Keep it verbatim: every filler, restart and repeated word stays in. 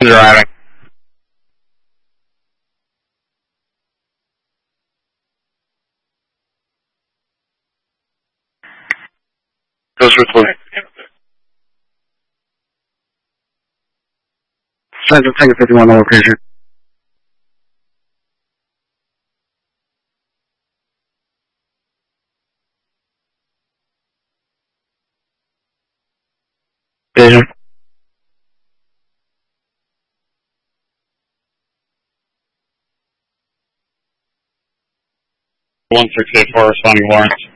Driving. Goes recording. Central Tiger fifty-one location. Vision. one six eight four responding Lawrence.